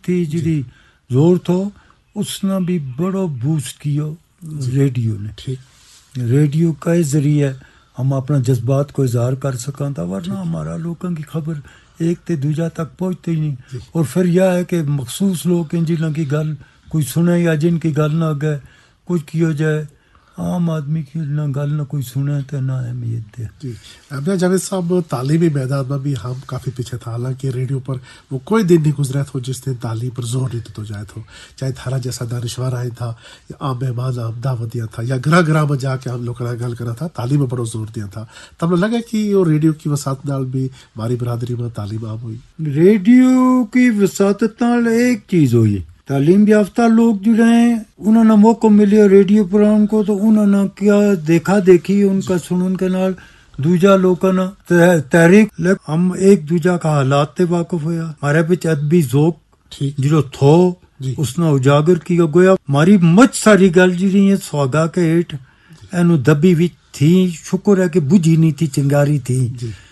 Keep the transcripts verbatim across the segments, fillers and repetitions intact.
تھی جڑی زور تھو اس نے بھی بڑا بوسٹ کیا ریڈیو نے. ریڈیو کا ذریعہ ہم اپنا جذبات کو اظہار کر سکاں تھا, ورنہ ہمارا لوگوں کی خبر ایک تے دوجا تک پہنچتے ہی نہیں. اور پھر یہ ہے کہ مخصوص لوگ ہیں جنہوں کی گل کوئی سنے یا جن کی گل نہ گئے کچھ کی ہو جائے, عام آدمی کی نہ گل نہ کوئی سنے تو نہ اہمیت دے. جی ابیا جاوید صاحب, تعلیمی میدان میں بھی ہم کافی پیچھے تھا, حالانکہ ریڈیو پر وہ کوئی دن نہیں گزرا تھا جس دن تعلیم پر زور نہیں تو جائے تھو, چاہے تھارا جیسا دانشور آئے تھا یا عام مہمان عام دعوت دیا تھا یا گھر گھر میں جا کے ہم لوگ گل کرا تھا, تعلیم میں بڑا زور دیا تھا. تب لگا کہ وہ ریڈیو کی وساطت نال بھی ہماری برادری میں تعلیم عام ہوئی. ریڈیو کی وساطت نال ایک چیز ہوئی, تعلیم یافتہ لوگ جو ہیں انہوں نے موقع ملے ریڈیو پر ان کو, تو انہوں نے کیا دیکھا دیکھی ان کا سنن کے نال دوجا لوگوں نے تحریک, ہم ایک دوجا کا حالات تے واقف ہویا, ہمارے بچ ادبی ذوق جو تھو اس نے اجاگر کیا گویا. ہماری مچ ساری گل جی ہے سواگا کے ہیٹ اینو دبی بھی تھی, شکر ہے کہ بجھی نہیں تھی, چنگاری تھی.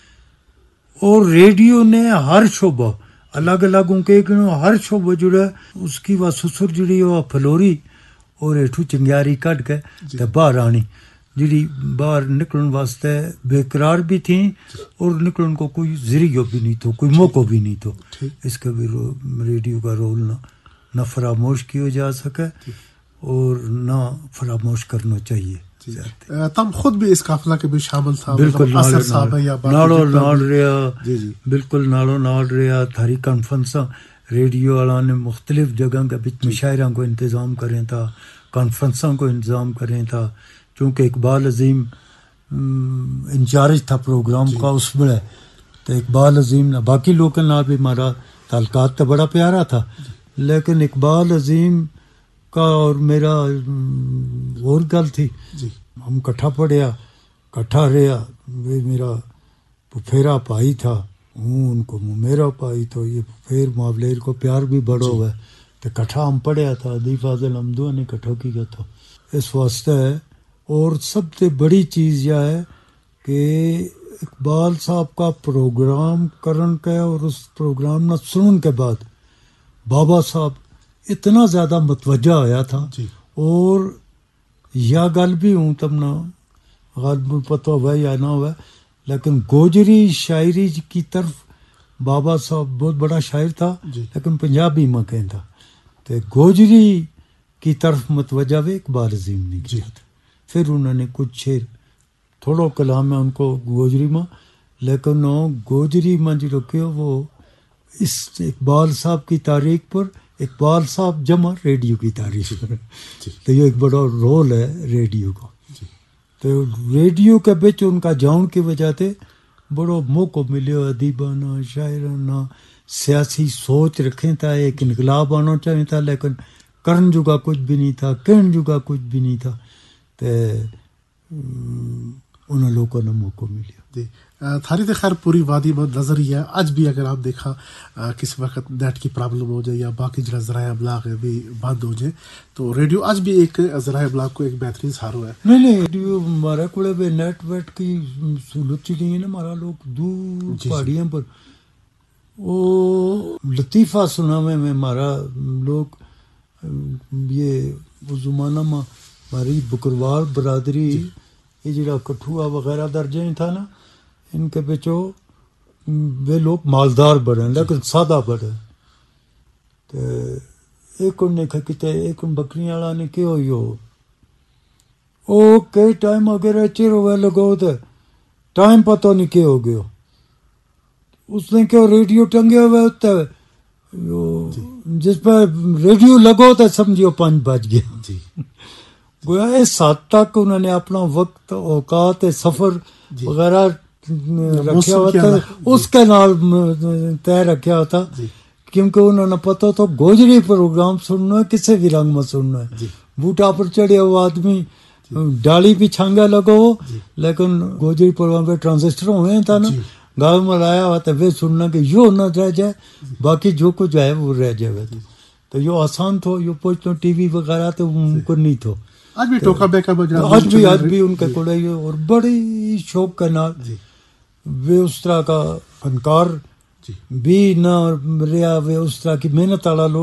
اور ریڈیو نے ہر شعبہ الگ الگ ان کے ہر شعبہ جڑا اس کی وہ سسر جڑی وہ پھلوری اور ایٹھو چنگیاری کٹ کے تے باہر آنی, جڑی باہر نکلن واسطے بے قرار بھی تھیں اور نکلن کو کوئی ذریعہ بھی نہیں تو, کوئی موقع بھی نہیں تو. اس کا بھی ریڈیو کا رول نہ نہ فراموش کیا جا سکے اور نہ فراموش کرنا چاہیے. تم خود بھی اس قافلہ کے بھی شامل تھا؟ بالکل نالو نال رہا, بالکل نالو نال رہا. تھاری کانفرنساں ریڈیو والا نے مختلف جگہ کے بچ مشاعروں کو انتظام کریں تھا, کانفرنسوں کو انتظام کریں تھا, چونکہ اقبال عظیم انچارج تھا پروگرام کا اس میں, تو اقبال عظیم نے باقی لوگوں نال بھی ہمارا تعلقات تو بڑا پیارا تھا, لیکن اقبال عظیم کا اور میرا اور گل تھی. ہم کٹھا پڑھیا کٹھا رہا, وہ میرا پھیرا پائی تھا, ہوں ان کو میرا پائی, تو یہ پھیر معاولیر کو پیار بھی بڑا ہوا ہے, تو کٹھا ہم پڑھیا تھا. ادی فاضل حمدو نے کٹھا کیا تھا اس واسطے ہے. اور سب سے بڑی چیز یہ ہے کہ اقبال صاحب کا پروگرام کرن کے اور اس پروگرام نہ سنن کے بعد بابا صاحب اتنا زیادہ متوجہ آیا تھا. اور یا گل بھی ہوں تم نہ غالب پتہ ہوا یا نہ ہوا, لیکن گوجری شاعری کی طرف بابا صاحب بہت بڑا شاعر تھا, لیکن پنجابی میں کہتا, تو گوجری کی طرف متوجہ ہوئے اقبال عظیم نے کیا تھا. پھر انہوں نے کچھ شعر تھوڑا کلام ہے ان کو گوجری میں, لیکن وہ گوجری میں جو رکھے وہ اس اقبال صاحب کی تاریخ پر, اقبال صاحب جمع ریڈیو کی تاریخ پر, تو یہ ایک بڑا رول ہے ریڈیو کا. تو ریڈیو کے بچ ان کا جاؤن کی وجہ سے بڑا موقع ملے ادیبانہ شاعرانہ سیاسی سوچ رکھیں تھا, ایک انقلاب آنا چاہیے تھا, لیکن کرن جگہ کچھ بھی نہیں تھا, کہن جگہ کچھ بھی نہیں تھا, تو انہوں لوگوں نے موقع ملیا. جی تھاری تو خیر پوری وادی میں نظر ہی ہے. آج بھی اگر آپ دیکھا کسی وقت نیٹ کی پرابلم ہو جائے یا باقی جڑا ذرائع ابلاغ ہے بھی بند ہو جائے, تو ریڈیو آج بھی ایک ذرائع ابلاغ کو ایک بہترین سہارا ہے. نہیں نہیں ریڈیو ہمارا کو نیٹ ویٹ کی سہولت چلی ہے نا, ہمارا لوگ دور پہاڑیاں پر وہ لطیفہ سناوے میں ہمارا لوگ یہ اس زمانہ میں ہماری بکروال برادری یہ جڑا کٹھوا وغیرہ درجے تھا نا, ان کے بچوں وہ لوگ مالدار بڑھے لیکن سادہ بڑھے. تو ایک ان نے کہتے ایک ان بکریاں والا نے کیا ہوئی ہو او کئی ٹائم اگر چر ہوئے لگو تو ٹائم پتہ نہیں کیا ہو گیا, اس نے کیا ریڈیو ٹنگے ہوئے ہوتا ہے, جس پہ ریڈیو لگو تو سمجھو پانچ بج گیا. گویا اس حد تک انہوں نے اپنا وقت اوقات سفر وغیرہ رکھا ہوتا, اس کے نال طے رکھا ہوتا, کیونکہ انہوں نے پتہ تو گوجری پروگرام سننا ہے کسی بھی رنگ میں سننا ہے. بوٹا پر چڑھے وہ آدمی ڈالی بھی چھانگا لگو, لیکن گوجری پروگرام پہ ٹرانزسٹر ہوئے تھا نا, گاؤں میں لایا ہوا تو وہ سننا کہ یوں نہ رہ جائے, باقی جو کچھ ہے وہ رہ جائے. تو یہ آسان تھو, یہ پوچھتا ٹی وی وغیرہ تو ممکن نہیں تھو. آج بھی ٹوکا بیکا آج بھی آج بھی ان کے کوڑے, اور بڑی شوق کے نال وہ اس طرح کا فنکار بھی نہ رہا, وہ اس طرح کی محنت والا لوگ